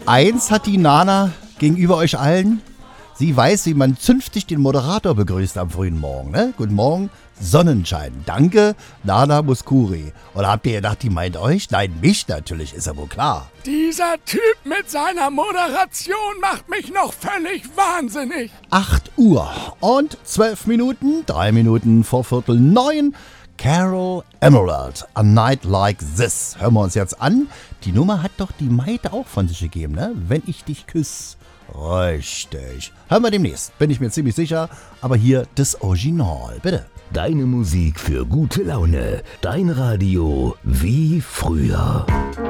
Eins hat die Nana gegenüber euch allen. Sie weiß, wie man zünftig den Moderator begrüßt am frühen Morgen. Ne? Guten Morgen, Sonnenschein. Danke, Nana Mouskouri. Oder habt ihr gedacht, die meint euch? Nein, mich natürlich, ist ja wohl klar. Dieser Typ mit seiner Moderation macht mich noch völlig wahnsinnig. 8 Uhr und 12 Minuten, 3 Minuten vor 8:45. Carol Emerald, A Night Like This. Hören wir uns jetzt an. Die Nummer hat doch die Maite auch von sich gegeben, ne? Wenn ich dich küsse. Richtig. Hören wir demnächst, bin ich mir ziemlich sicher. Aber hier das Original, bitte. Deine Musik für gute Laune. Dein Radio wie früher.